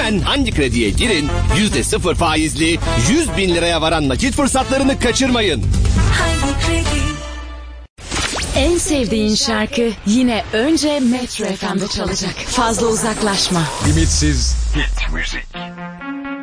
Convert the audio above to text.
Hemen Hangi Kredi'ye girin, %0 faizli 100 bin liraya varan nakit fırsatlarını kaçırmayın. Hangi Kredi? En sevdiğin şarkı yine önce Metro FM'de çalacak. Fazla uzaklaşma. Limitsiz hit müzik.